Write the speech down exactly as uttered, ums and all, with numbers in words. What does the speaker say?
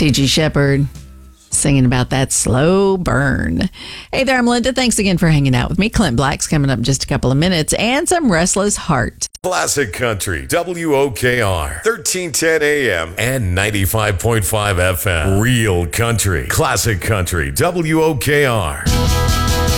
T G Shepherd singing about that slow burn. Hey there, I'm Linda. Thanks again for hanging out with me. Clint Black's coming up in just a couple of minutes, and some Restless Heart. Classic Country, W O K R, thirteen ten A M and ninety-five point five F M. Real Country, Classic Country, W O K R.